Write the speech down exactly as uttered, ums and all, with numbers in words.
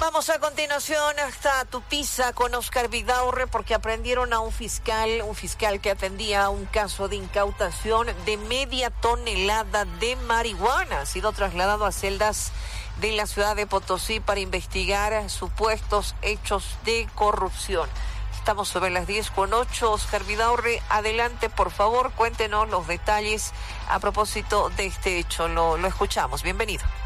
Vamos a continuación hasta Tupiza con Oscar Vidaurre porque aprendieron a un fiscal, un fiscal que atendía un caso de incautación de media tonelada de marihuana. Ha sido trasladado a celdas de la ciudad de Potosí para investigar supuestos hechos de corrupción. Estamos sobre las diez con ocho. Oscar Vidaurre, adelante, por favor, cuéntenos los detalles a propósito de este hecho. Lo, lo escuchamos. Bienvenido.